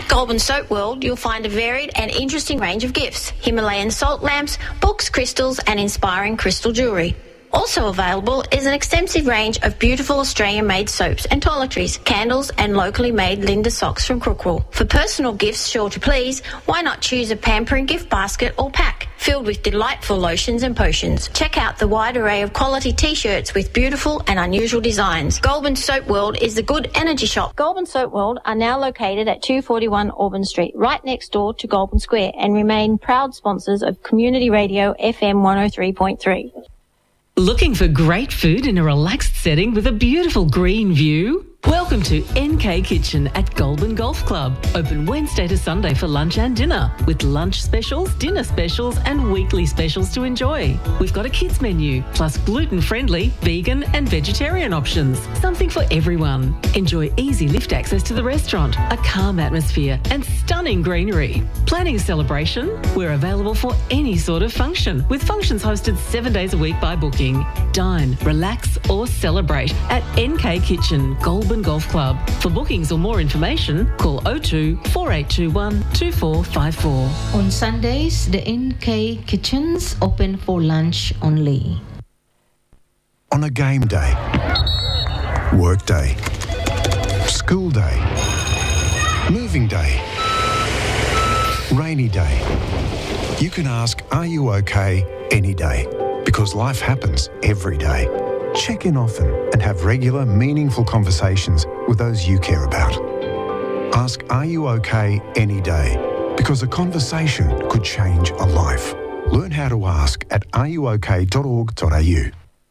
At Goulburn Soap World, you'll find a varied and interesting range of gifts: Himalayan salt lamps, books, crystals and inspiring crystal jewellery. Also available is an extensive range of beautiful Australian-made soaps and toiletries, candles and locally made Linda socks from Crookwell. For personal gifts sure to please, why not choose a pampering gift basket or pack filled with delightful lotions and potions. Check out the wide array of quality T-shirts with beautiful and unusual designs. Goulburn Soap World is the good energy shop. Goulburn Soap World are now located at 241 Auburn Street, right next door to Goulburn Square, and remain proud sponsors of Community Radio FM 103.3. Looking for great food in a relaxed setting with a beautiful green view? Welcome to NK Kitchen at Goulburn Golf Club. Open Wednesday to Sunday for lunch and dinner, with lunch specials, dinner specials and weekly specials to enjoy. We've got a kids menu, plus gluten-friendly, vegan and vegetarian options. Something for everyone. Enjoy easy lift access to the restaurant, a calm atmosphere and stunning greenery. Planning a celebration? We're available for any sort of function, with functions hosted 7 days a week by booking. Dine, relax or celebrate at NK Kitchen, Goulburn Golf Club. For bookings or more information, call 02 4821 2454. On Sundays, the NK Kitchen's open for lunch only. On a game day, work day, school day, moving day, rainy day, you can ask, are you okay, any day? Because life happens every day. Check in often and have regular, meaningful conversations with those you care about. Ask, are you okay, any day? Because a conversation could change a life. Learn how to ask at areyouok.org.au.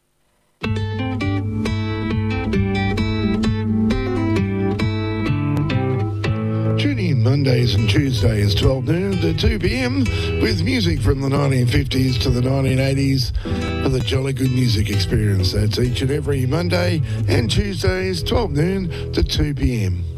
Tune in Mondays and Tuesdays, 12 noon to 2 p.m, with music from the 1950s to the 1980s for the Jolly Good Music Experience. That's each and every Monday and Tuesdays, 12 noon to 2 p.m.